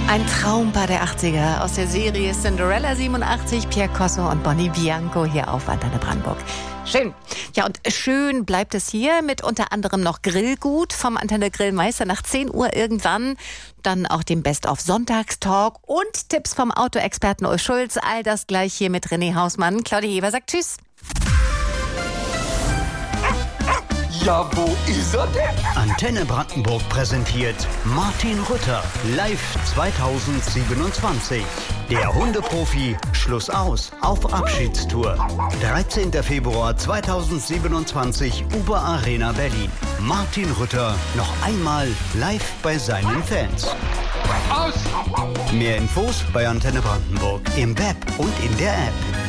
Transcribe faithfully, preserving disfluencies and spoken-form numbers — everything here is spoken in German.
Ein Traumpaar der achtziger aus der Serie Cinderella siebenundachtzig, Pierre Corso und Bonnie Bianco hier auf Antenne Brandenburg. Schön. Ja, und schön bleibt es hier mit unter anderem noch Grillgut vom Antenne Grillmeister nach zehn Uhr irgendwann. Dann auch dem Best-of-Sonntagstalk und Tipps vom Autoexperten Ulf Schulz. All das gleich hier mit René Hausmann. Claudia Heber sagt Tschüss. Ja, wo ist er denn? Antenne Brandenburg präsentiert Martin Rütter live zweitausendsiebenundzwanzig. Der Hundeprofi Schluss aus auf Abschiedstour. dreizehnter Februar zweitausendsiebenundzwanzig, Uber Arena Berlin. Martin Rütter noch einmal live bei seinen Fans. Aus! Mehr Infos bei Antenne Brandenburg im Web und in der App.